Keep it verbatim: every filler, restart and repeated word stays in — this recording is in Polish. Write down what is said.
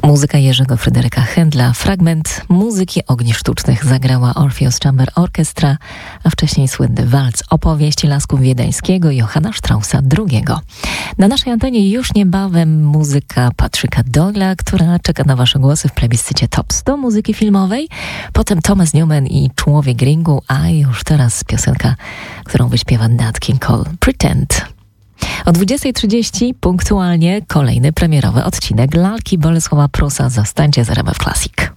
Muzyka Jerzego Fryderyka Händla, fragment muzyki ogni sztucznych zagrała Orpheus Chamber Orchestra, a wcześniej słynny walc opowieść Lasków Wiedeńskiego Johanna Straussa drugiego. Na naszej antenie już niebawem muzyka Patryka Doyle'a, która czeka na wasze głosy w plebiscycie Top sto muzyki filmowej, potem Thomas Newman i Człowiek Ringu, a już teraz piosenka, którą wyśpiewa Nat King Cole, Pretend. O dwudziestej trzydzieści punktualnie kolejny premierowy odcinek Lalki Bolesława Prusa. Zostańcie z R M F Classic.